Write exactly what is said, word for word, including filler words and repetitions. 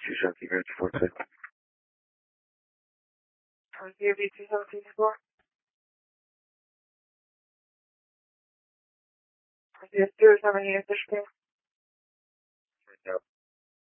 two seventeen, Ranch four six. C O B two seventeen four. Yes, two seventeen, Fishkill.